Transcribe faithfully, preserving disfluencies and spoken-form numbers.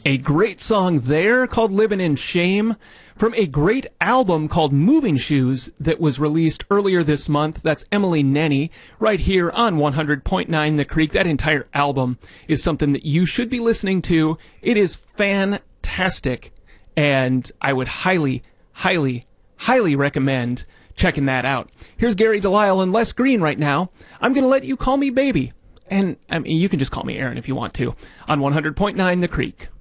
A great song there called Livin' in Shame from a great album called Moving Shoes that was released earlier this month. That's Emily Nenny right here on one hundred point nine The Creek. That entire album is something that you should be listening to. It is fantastic, and I would highly, highly, highly recommend checking that out. Here's Gary Delisle and Les Green right now. I'm going to let you call me baby. And I mean, you can just call me Aaron if you want to on one hundred point nine The Creek.